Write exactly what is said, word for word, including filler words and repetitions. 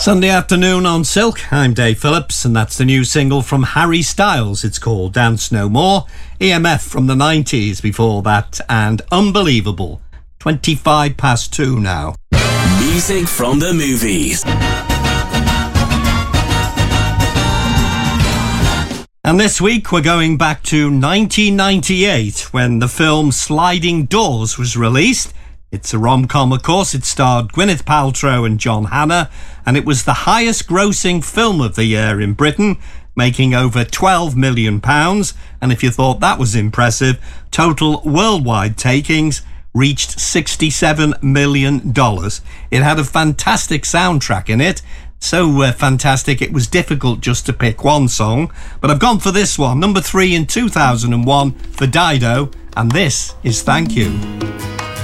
Sunday afternoon on Silk. I'm Dave Phillips, and that's the new single from Harry Styles. It's called Dance No More. E M F from the nineties before that, and Unbelievable. twenty-five past two now. Music from the movies. And this week we're going back to nineteen ninety-eight when the film Sliding Doors was released. It's a rom-com, of course. It starred Gwyneth Paltrow and John Hannah, and it was the highest grossing film of the year in Britain, making over twelve million pounds. And if you thought that was impressive, total worldwide takings reached sixty-seven million dollars. It had a fantastic soundtrack in it, so uh, fantastic it was difficult just to pick one song. But I've gone for this one, number three in two thousand one for Dido, and this is Thank You.